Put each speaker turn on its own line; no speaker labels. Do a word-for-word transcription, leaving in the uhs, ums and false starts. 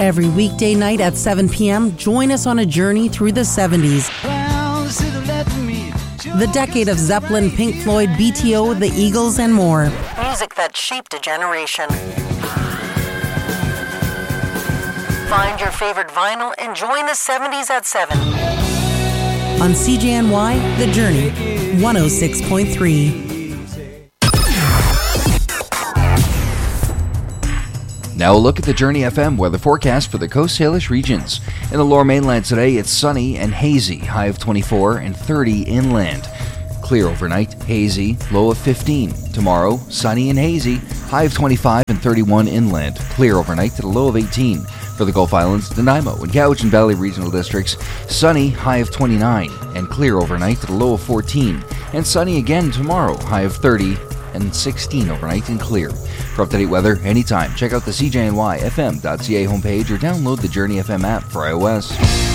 Every weekday night at seven p.m., join us on a journey through the seventies. The decade of Zeppelin, Pink Floyd, B T O, the Eagles, and more. Music that shaped a generation. Find your favorite vinyl and join the seventies at seven. On C J N Y, The Journey, one oh six point three.
Now a look at the Journey F M weather forecast for the Coast Salish regions. In the Lower Mainland today, it's sunny and hazy, high of twenty-four and thirty inland. Clear overnight, hazy, low of fifteen. Tomorrow, sunny and hazy, high of twenty-five and thirty-one inland. Clear overnight at a low of eighteen. For the Gulf Islands, Nanaimo and Cowichan Valley regional districts, sunny, high of twenty-nine, and clear overnight at a low of fourteen. And sunny again tomorrow, high of thirty and sixteen overnight and clear. For up-to-date weather anytime, check out the C J N Y F M dot C A homepage or download the Journey F M app for iOS.